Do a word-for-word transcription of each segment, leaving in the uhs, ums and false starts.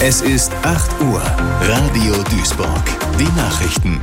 Es ist acht Uhr. Radio Duisburg. Die Nachrichten.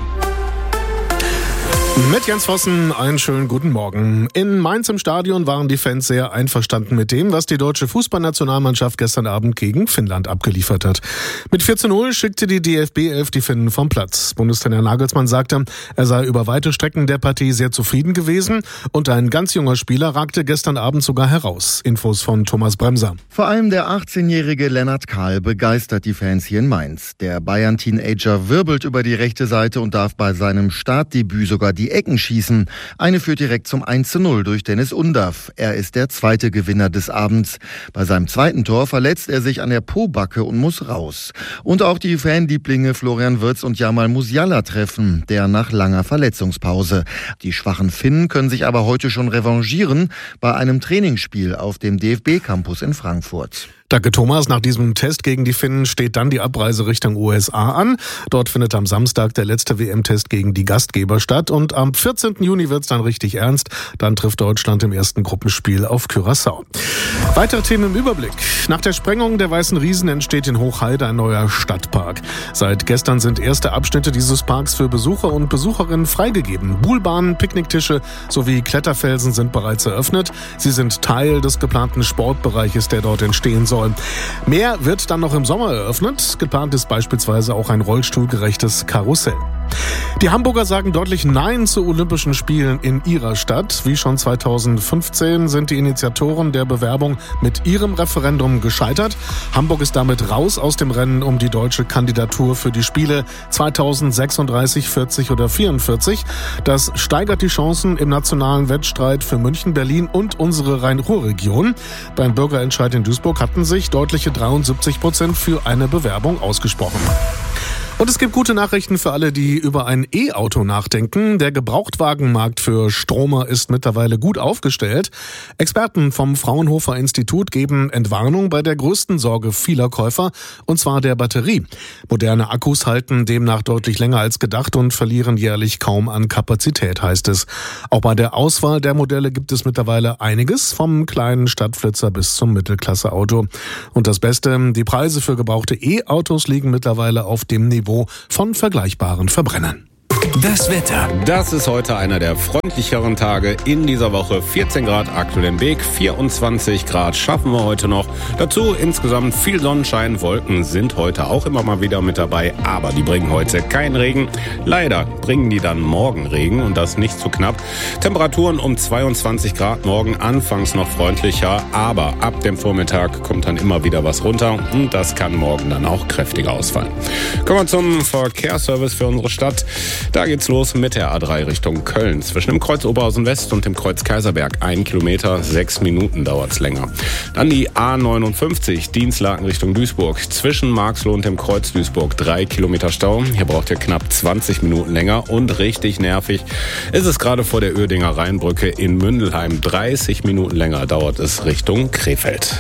Mit Jens Vossen, einen schönen guten Morgen. In Mainz im Stadion waren die Fans sehr einverstanden mit dem, was die deutsche Fußballnationalmannschaft gestern Abend gegen Finnland abgeliefert hat. Mit vier zu null schickte die D F B elf die Finnen vom Platz. Bundestrainer Nagelsmann sagte, er sei über weite Strecken der Partie sehr zufrieden gewesen und ein ganz junger Spieler ragte gestern Abend sogar heraus. Infos von Thomas Bremser. Vor allem der achtzehnjährige Lennart Kahl begeistert die Fans hier in Mainz. Der Bayern-Teenager wirbelt über die rechte Seite und darf bei seinem Startdebüt sogar die Ecken schießen. Eine führt direkt zum eins zu null durch Dennis Undav. Er ist der zweite Gewinner des Abends. Bei seinem zweiten Tor verletzt er sich an der Pobacke und muss raus. Und auch die Fanlieblinge Florian Wirtz und Jamal Musiala treffen, der nach langer Verletzungspause. Die schwachen Finnen können sich aber heute schon revanchieren bei einem Trainingsspiel auf dem D F B-Campus in Frankfurt. Danke Thomas, nach diesem Test gegen die Finnen steht dann die Abreise Richtung U S A an. Dort findet am Samstag der letzte W M-Test gegen die Gastgeber statt und am vierzehnten Juni wird's dann richtig ernst. Dann trifft Deutschland im ersten Gruppenspiel auf Curaçao. Weitere Themen im Überblick. Nach der Sprengung der Weißen Riesen entsteht in Hochheide ein neuer Stadtpark. Seit gestern sind erste Abschnitte dieses Parks für Besucher und Besucherinnen freigegeben. Buhlbahnen, Picknicktische sowie Kletterfelsen sind bereits eröffnet. Sie sind Teil des geplanten Sportbereiches, der dort entstehen soll. Mehr wird dann noch im Sommer eröffnet. Geplant ist beispielsweise auch ein rollstuhlgerechtes Karussell. Die Hamburger sagen deutlich Nein zu Olympischen Spielen in ihrer Stadt. Wie schon zweitausendfünfzehn sind die Initiatoren der Bewerbung mit ihrem Referendum gescheitert. Hamburg ist damit raus aus dem Rennen um die deutsche Kandidatur für die Spiele zweitausendsechsunddreißig, vierzig oder vierundvierzig. Das steigert die Chancen im nationalen Wettstreit für München, Berlin und unsere Rhein-Ruhr-Region. Beim Bürgerentscheid in Duisburg hatten sich deutliche dreiundsiebzig Prozent für eine Bewerbung ausgesprochen. Und es gibt gute Nachrichten für alle, die über ein E-Auto nachdenken. Der Gebrauchtwagenmarkt für Stromer ist mittlerweile gut aufgestellt. Experten vom Fraunhofer Institut geben Entwarnung bei der größten Sorge vieler Käufer, und zwar der Batterie. Moderne Akkus halten demnach deutlich länger als gedacht und verlieren jährlich kaum an Kapazität, heißt es. Auch bei der Auswahl der Modelle gibt es mittlerweile einiges, vom kleinen Stadtflitzer bis zum Mittelklasse-Auto. Und das Beste, die Preise für gebrauchte E-Autos liegen mittlerweile auf dem Niveau von vergleichbaren Verbrennern. Das Wetter. Das ist heute einer der freundlicheren Tage in dieser Woche. vierzehn Grad aktuell in Beek, vierundzwanzig Grad schaffen wir heute noch. Dazu insgesamt viel Sonnenschein. Wolken sind heute auch immer mal wieder mit dabei, aber die bringen heute keinen Regen. Leider bringen die dann morgen Regen und das nicht zu knapp. Temperaturen um zweiundzwanzig Grad morgen, anfangs noch freundlicher, aber ab dem Vormittag kommt dann immer wieder was runter und das kann morgen dann auch kräftiger ausfallen. Kommen wir zum Verkehrsservice für unsere Stadt. Da geht's los mit der A drei Richtung Köln. Zwischen dem Kreuz Oberhausen West und dem Kreuz Kaiserberg. Ein Kilometer, sechs Minuten dauert's länger. Dann die A neunundfünfzig, Dienstlaken Richtung Duisburg. Zwischen Marxloh und dem Kreuz Duisburg. Drei Kilometer Stau. Hier braucht ihr knapp zwanzig Minuten länger. Und richtig nervig ist es gerade vor der Uerdinger Rheinbrücke in Mündelheim. dreißig Minuten länger dauert es Richtung Krefeld.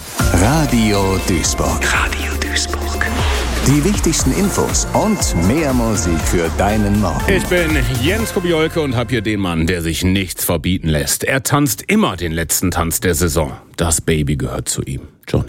Radio Duisburg. Radio Duisburg. Die wichtigsten Infos und mehr Musik für deinen Morgen. Ich bin Jens Kobiolke und habe hier den Mann, der sich nichts verbieten lässt. Er tanzt immer den letzten Tanz der Saison. Das Baby gehört zu ihm. Johnny.